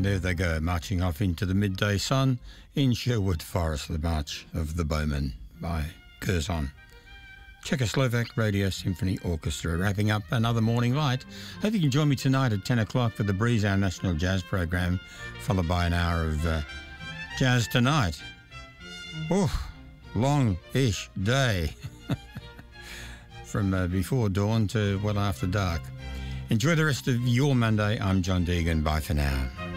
And there they go, marching off into the midday sun in Sherwood Forest, the March of the Bowmen by Curzon. Czechoslovak Radio Symphony Orchestra, wrapping up another morning light. Hope you can join me tonight at 10 o'clock for the Breeze, our national jazz program, followed by an hour of Jazz Tonight. Oh, long-ish day. From before dawn to well after dark. Enjoy the rest of your Monday. I'm John Deegan. Bye for now.